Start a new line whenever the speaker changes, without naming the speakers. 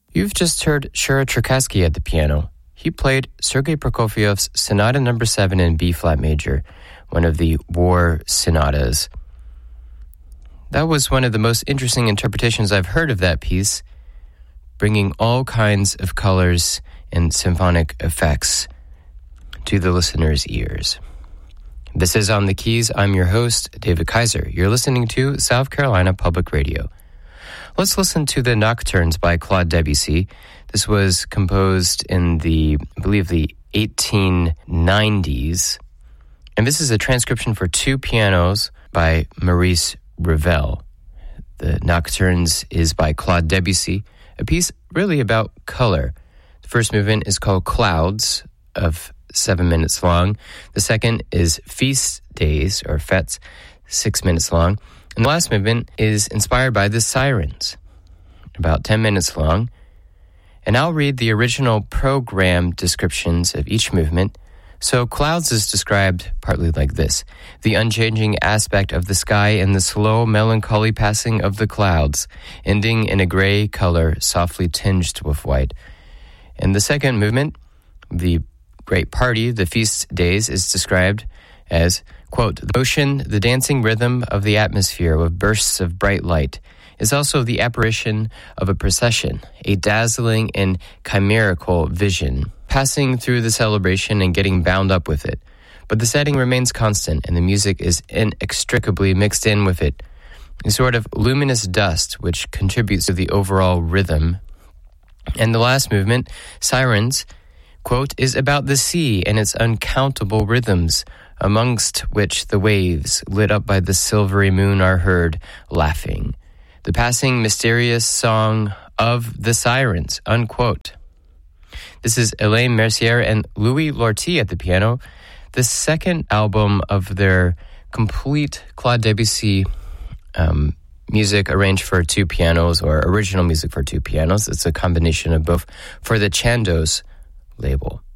You've just heard Shura Cherkassky at the piano. He played Sergei Prokofiev's Sonata No. 7 in B-flat major, one of the war sonatas. That was one of the most interesting interpretations I've heard of that piece, bringing all kinds of colors and symphonic effects to the listener's ears. This is On the Keys. I'm your host, David Kaiser. You're listening to South Carolina Public Radio. Let's listen to the Nocturnes by Claude Debussy. This was composed in the 1890s. And this is a transcription for two pianos by Maurice Ravel. The Nocturnes is by Claude Debussy, a piece really about color. The first movement is called Clouds, of 7 minutes long. The second is Feast Days, or Fêtes, 6 minutes long. And the last movement is inspired by the Sirens, about 10 minutes long. And I'll read the original program descriptions of each movement. So Clouds is described partly like this: the unchanging aspect of the sky and the slow, melancholy passing of the clouds, ending in a gray color softly tinged with white. In the second movement, the Great Party, the Feast Days, is described as, quote, the motion, the dancing rhythm of the atmosphere with bursts of bright light is also the apparition of a procession, a dazzling and chimerical vision, passing through the celebration and getting bound up with it. But the setting remains constant, and the music is inextricably mixed in with it, a sort of luminous dust which contributes to the overall rhythm. And the last movement, Sirens, quote, is about the sea and its uncountable rhythms, amongst which the waves, lit up by the silvery moon, are heard laughing. The passing mysterious song of the Sirens, unquote. This is Hélène Mercier and Louis Lortie at the piano, the second album of their complete Claude Debussy music arranged for two pianos, or original music for two pianos. It's a combination of both for the Chandos label.